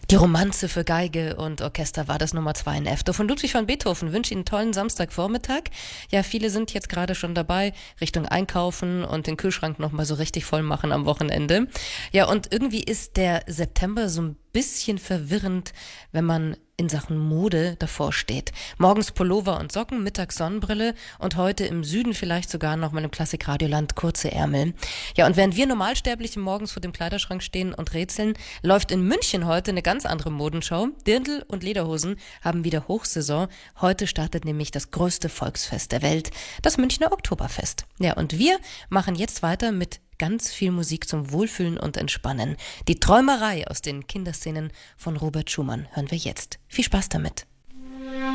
Die Romanze für Geige und Orchester war das Nummer 2 in F-Dur von Ludwig van Beethoven. Wünsche Ihnen einen tollen Samstagvormittag. Ja, viele sind jetzt gerade schon dabei, Richtung Einkaufen und den Kühlschrank nochmal so richtig voll machen am Wochenende. Ja, und irgendwie ist der September so ein bisschen verwirrend, wenn man in Sachen Mode davor steht. Morgens Pullover und Socken, mittags Sonnenbrille und heute im Süden vielleicht sogar noch mal im Klassikradioland kurze Ärmel. Ja, und während wir Normalsterblichen morgens vor dem Kleiderschrank stehen und rätseln, läuft in München heute eine ganz andere Modenschau. Dirndl und Lederhosen haben wieder Hochsaison. Heute startet nämlich das größte Volksfest der Welt, das Münchner Oktoberfest. Ja, und wir machen jetzt weiter mit ganz viel Musik zum Wohlfühlen und Entspannen. Die Träumerei aus den Kinderszenen von Robert Schumann hören wir jetzt. Viel Spaß damit.